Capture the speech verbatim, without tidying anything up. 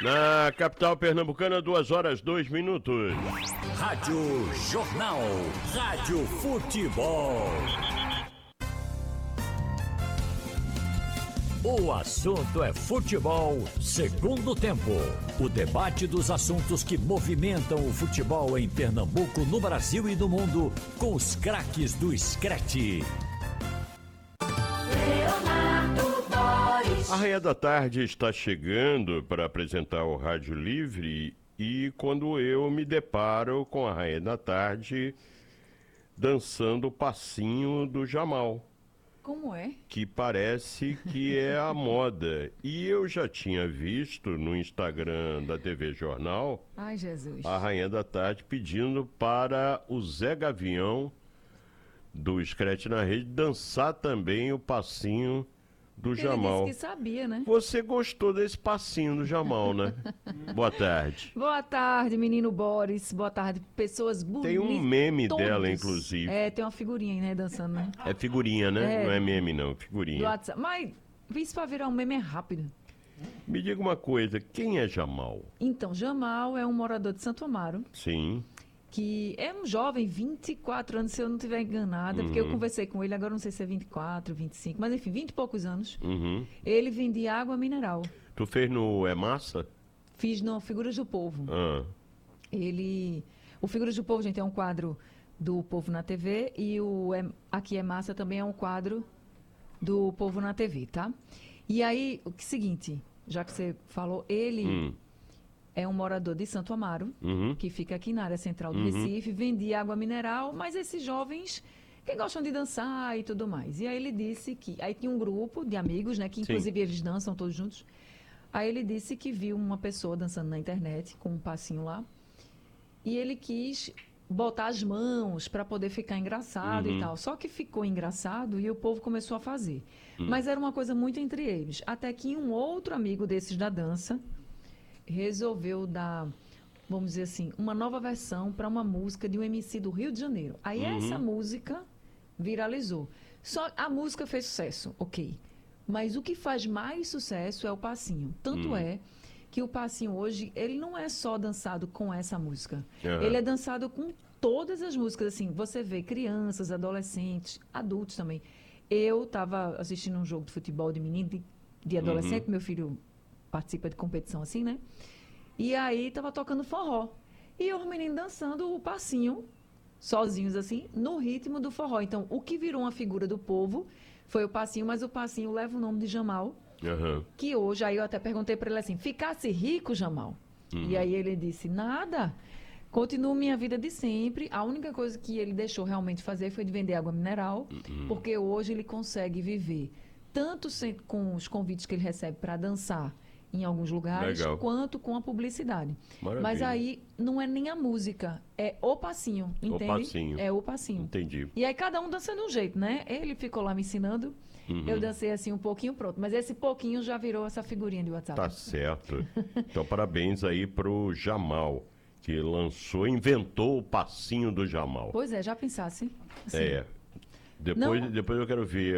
Na capital pernambucana, duas horas, dois minutos. Rádio Jornal. Rádio Futebol. O assunto é futebol, segundo tempo. O debate dos assuntos que movimentam o futebol em Pernambuco, no Brasil e no mundo, com os craques do Screte. A Rainha da Tarde está chegando para apresentar o Rádio Livre e quando eu me deparo com a Rainha da Tarde dançando o passinho do Jamal. Como é? Que parece que é a moda. E eu já tinha visto no Instagram da T V Jornal. Ai, Jesus. A Rainha da Tarde pedindo para o Zé Gavião do Screte na Rede dançar também o passinho do Ele Jamal. disse que sabia, né? Você gostou desse passinho do Jamal, né? Boa tarde. Boa tarde, menino Boris. Boa tarde, pessoas bonitas. Tem um meme todos. dela, inclusive. É, tem uma figurinha aí, né, dançando, né? É figurinha, né? É. Não é meme, não. Do Figurinha. WhatsApp. Mas isso pra virar um meme é rápido. Me diga uma coisa, quem é Jamal? Então, Jamal é um morador de Santo Amaro, Sim. que é um jovem, vinte e quatro anos, se eu não estiver enganada, Uhum. porque eu conversei com ele, agora não sei se é vinte e quatro, vinte e cinco, mas enfim, vinte e poucos anos. Uhum. Ele vendia água mineral. Tu fez no É Massa? Fiz no Figuras do Povo. Ah. Ele... O Figuras do Povo, gente, é um quadro do Povo na T V e o é... Aqui é Massa também é um quadro do Povo na T V, tá? E aí, o que seguinte, já que você falou, ele Hum. é um morador de Santo Amaro, Uhum. que fica aqui na área central do Uhum. Recife, vendia água mineral, mas esses jovens que gostam de dançar e tudo mais. E aí ele disse que... Aí tinha um grupo de amigos, né, que inclusive eles dançam todos juntos. Aí ele disse que viu uma pessoa dançando na internet, com um passinho lá, e ele quis botar as mãos para poder ficar engraçado Uhum. e tal. Só que ficou engraçado e o povo começou a fazer. Mas era uma coisa muito entre eles. Até que um outro amigo desses da dança resolveu dar, vamos dizer assim, uma nova versão para uma música de um M C do Rio de Janeiro. Aí Uhum. essa música viralizou. Só a música fez sucesso, ok. Mas o que faz mais sucesso é o passinho. Tanto Hum. é que o passinho hoje, ele não é só dançado com essa música. Aham. Ele é dançado com todas as músicas, assim. Você vê crianças, adolescentes, adultos também. Eu estava assistindo um jogo de futebol de menino, de, de adolescente, Uhum. meu filho participa de competição assim, né? E aí tava tocando forró. E os meninos dançando o passinho, sozinhos assim, no ritmo do forró. Então, o que virou uma figura do povo foi o passinho, mas o passinho leva o nome de Jamal, Aham. que hoje, aí eu até perguntei para ele assim, ficasse rico, Jamal? Uhum. E aí ele disse, nada, continuo minha vida de sempre. A única coisa que ele deixou realmente fazer foi de vender água mineral, Uhum. porque hoje ele consegue viver tanto sem- com os convites que ele recebe para dançar em alguns lugares, Legal. quanto com a publicidade. Maravilha. Mas aí não é nem a música, é o passinho, entende? passinho. É o passinho. Entendi. E aí cada um dança de um jeito, né? Ele ficou lá me ensinando, Uhum. eu dancei assim um pouquinho, pronto. Mas esse pouquinho já virou essa figurinha de WhatsApp. Tá certo. Então, parabéns aí pro Jamal, que lançou, inventou o passinho do Jamal. Pois é, já pensasse. Assim, É. Depois, Não. depois eu quero ver